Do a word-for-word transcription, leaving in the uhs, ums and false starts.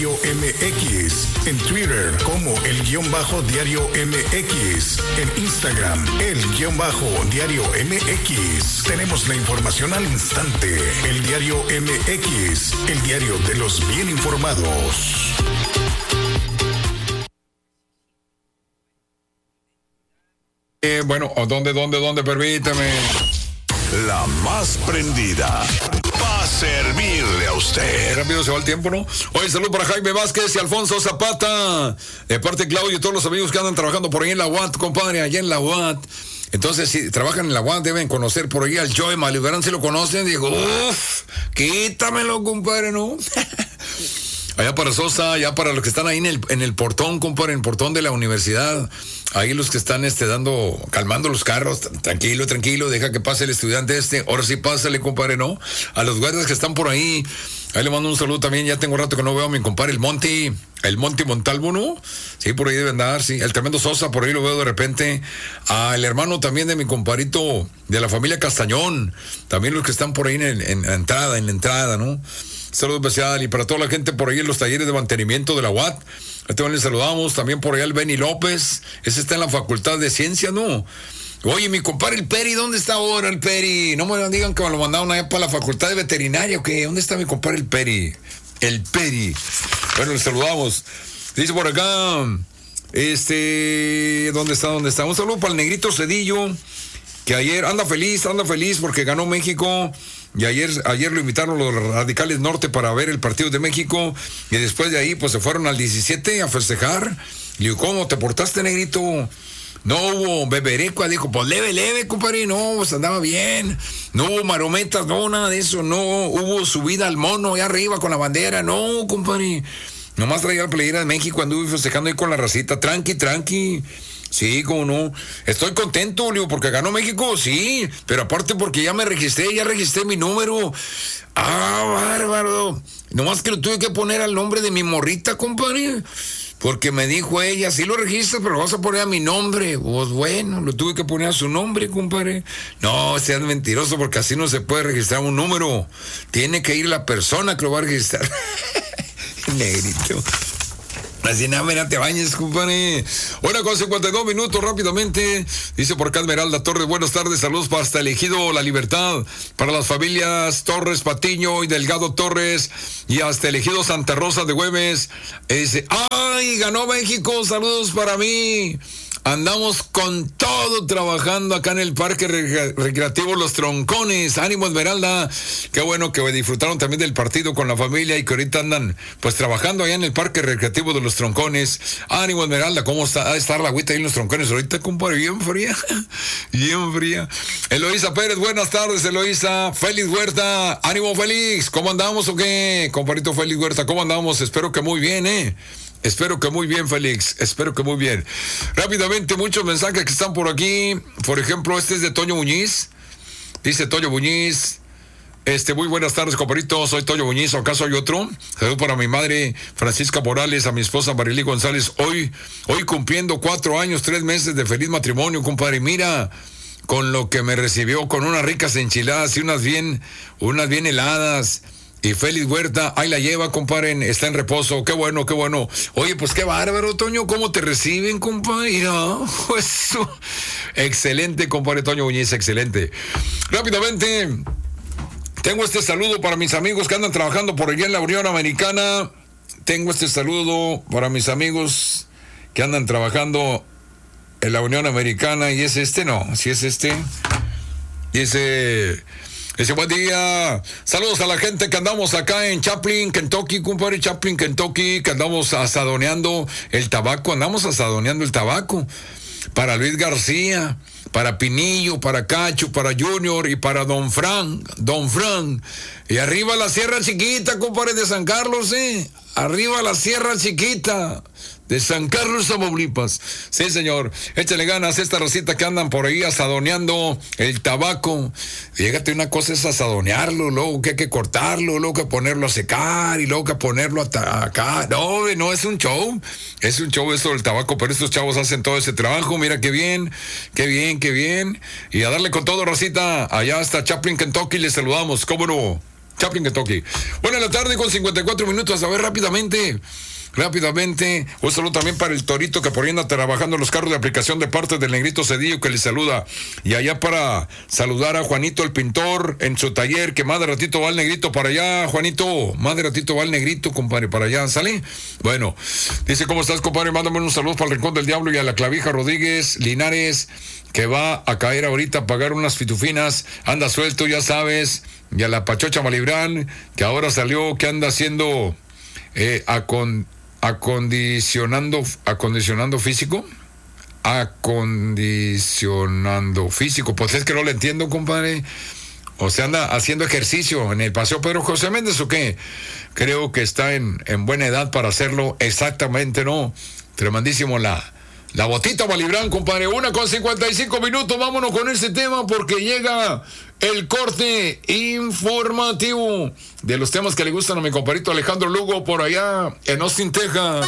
Diario M X, en Twitter como el guión bajo Diario M X, en Instagram el guión bajo Diario M X. Tenemos la información al instante. El Diario M X, el diario de los bien informados. Eh, bueno, ¿dónde, dónde, dónde? Permítame. La más prendida para servirle a usted. Eh, rápido se va el tiempo, ¿no? Oye, salud para Jaime Vázquez y Alfonso Zapata. De parte de Claudio y todos los amigos que andan trabajando por ahí en la U A T, compadre, allá en la U A T. Entonces, si trabajan en la U A T, deben conocer por ahí al Joey Maliverán. Si lo conocen, digo, uff, quítamelo, compadre, ¿no? Allá para Sosa, allá para los que están ahí en el, en el portón, compadre, en el portón de la universidad. Ahí los que están este dando, calmando los carros, tranquilo, tranquilo, deja que pase el estudiante este, ahora sí pásale, compadre, ¿no? A los guardias que están por ahí, ahí le mando un saludo también, ya tengo rato que no veo a mi compadre, el Monty, el Monty Montalvo, ¿no? Sí, por ahí debe andar, sí, el tremendo Sosa, por ahí lo veo de repente, al hermano también de mi compadrito, de la familia Castañón, también los que están por ahí en, el, en la entrada, en la entrada, ¿no? Saludo especial y para toda la gente por ahí en los talleres de mantenimiento de la U A T. A este le saludamos también por allá al Benny López. Ese está en la Facultad de Ciencias, ¿no? Oye, mi compadre el Peri, ¿dónde está ahora el Peri? No me digan que me lo mandaron allá para la Facultad de Veterinaria, ¿o qué? ¿Dónde está mi compadre el Peri? El Peri. Bueno, le saludamos. Dice por acá, este, ¿dónde está? ¿Dónde está? Un saludo para el Negrito Cedillo, que ayer anda feliz, anda feliz porque ganó México. Y ayer, ayer lo invitaron los Radicales Norte para ver el partido de México. Y después de ahí, pues se fueron al diecisiete a festejar. Y digo, ¿cómo te portaste, Negrito? No hubo beberecua. Dijo, pues leve, leve, compadre. No, pues andaba bien. No hubo marometas, no, nada de eso. No hubo subida al mono allá arriba con la bandera. No, compadre. Nomás traía la playera de México. Anduve festejando ahí con la racita. Tranqui, tranqui. Sí, cómo no. Estoy contento, Leo, porque ganó México, sí. Pero aparte porque ya me registré, ya registré mi número. Ah, bárbaro. Nomás que lo tuve que poner al nombre de mi morrita, compadre. Porque me dijo ella, sí lo registras, pero vas a poner a mi nombre. Pues bueno, lo tuve que poner a su nombre, compadre. No, seas mentiroso, porque así no se puede registrar un número. Tiene que ir la persona que lo va a registrar. Negrito. Así nada, mira, te bañes, compadre. Una con cincuenta y dos minutos, rápidamente. Dice por acá Esmeralda Torres, buenas tardes, saludos para hasta Elegido La Libertad, para las familias Torres, Patiño y Delgado Torres, y hasta Elegido Santa Rosa de Güemes. Dice, ¡ay, ganó México! Saludos para mí. Andamos con todo trabajando acá en el Parque Recreativo Los Troncones. Ánimo, Esmeralda. Qué bueno que disfrutaron también del partido con la familia y que ahorita andan pues trabajando allá en el Parque Recreativo de Los Troncones. Ánimo, Esmeralda. ¿Cómo está? Ha de estar la agüita ahí en Los Troncones ahorita, compadre. Bien fría. Bien fría. Eloísa Pérez, buenas tardes, Eloísa. Félix Huerta. Ánimo, Félix. ¿Cómo andamos o qué? Compadrito Félix Huerta, ¿cómo andamos? Espero que muy bien, ¿eh? Espero que muy bien, Félix. Espero que muy bien. Rápidamente, muchos mensajes que están por aquí. Por ejemplo, este es de Toño Muñiz. Dice Toño Muñiz. Este, muy buenas tardes, compadrito. Soy Toño Muñiz. ¿O acaso hay otro? Saludos para mi madre, Francisca Morales, a mi esposa Marilí González. Hoy, hoy cumpliendo cuatro años, tres meses de feliz matrimonio, compadre. Mira, con lo que me recibió, con unas ricas enchiladas y unas bien, unas bien heladas. Y Félix Huerta, ahí la lleva, compadre, está en reposo. Qué bueno, qué bueno. Oye, pues qué bárbaro, Toño, ¿cómo te reciben, compadre? No, eso. Excelente, compadre Toño Muñiz, excelente. Rápidamente, tengo este saludo para mis amigos que andan trabajando por allá en la Unión Americana. Tengo este saludo para mis amigos que andan trabajando en la Unión Americana. ¿Y es este? No, si es este. Dice... Dice, buen día, saludos a la gente que andamos acá en Chaplin, Kentucky, compadre, Chaplin, Kentucky, que andamos asadoneando el tabaco, andamos asadoneando el tabaco, para Luis García, para Pinillo, para Cacho, para Junior y para Don Fran, Don Fran, y arriba la Sierra Chiquita, compadre, de San Carlos, eh, arriba la Sierra Chiquita, de San Carlos, Tamaulipas. Sí, señor. Échale ganas a esta rosita que andan por ahí asadoneando el tabaco. Fíjate, una cosa es asadonearlo, luego que hay que cortarlo, luego que ponerlo a secar y luego que ponerlo hasta acá. No, no, es un show. Es un show esto del tabaco, pero estos chavos hacen todo ese trabajo. Mira qué bien, qué bien, qué bien. Y a darle con todo, rosita. Allá hasta Chaplin, Kentucky, les saludamos. ¿Cómo no? Chaplin, Kentucky. Buenas la tarde con cincuenta y cuatro minutos. A ver, rápidamente. Rápidamente, un saludo también para el Torito que por ahí anda trabajando los carros de aplicación de parte del Negrito Cedillo que le saluda. Y allá para saludar a Juanito el pintor en su taller, que más de ratito va el Negrito para allá, Juanito. Más de ratito va el Negrito, compadre, para allá. ¿Sale? Bueno, dice, ¿cómo estás, compadre? Mándame un saludo para el Rincón del Diablo y a la Clavija Rodríguez Linares, que va a caer ahorita a pagar unas fitufinas. Anda suelto, ya sabes. Y a la Pachocha Malibrán, que ahora salió, que anda haciendo eh, acon... Acondicionando, acondicionando físico, acondicionando físico, pues es que no lo entiendo, compadre. O sea, anda haciendo ejercicio en el Paseo Pedro José Méndez o qué. Creo que está en, en buena edad para hacerlo, exactamente, ¿no? Tremendísimo la, la botita Malibrán, compadre. Una con cincuenta y cinco minutos, vámonos con ese tema porque llega el corte informativo de los temas que le gustan a mi compadrito Alejandro Lugo por allá en Austin, Texas.